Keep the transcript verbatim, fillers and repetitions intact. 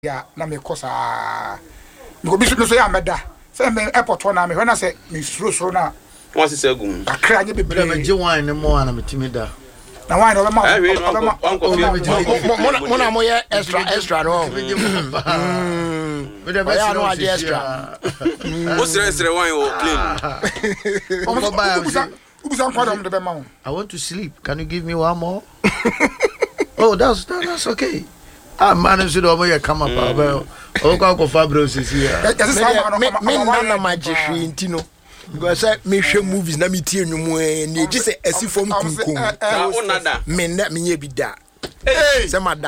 ya na me kosa me go bisu no so ya meda say me airport na me when say me suro suro na won se segum akra anye bebre me je wine no mo na me timi da na wine no be ma mo na mo ye extra extra no me de be no ade extra o sere sere wine o plain o go buy ubusan kwa dem de be ma. I want to sleep, can you give me one more? Oh, that's that, that's okay. Ah, man, should over come up. Oh, go go Fabros is here. Me nana magician intino. Because I me show movies na me tie no mu e just say asifom kunkum. Na onada. Me na me ye bi da. Hey, say madam.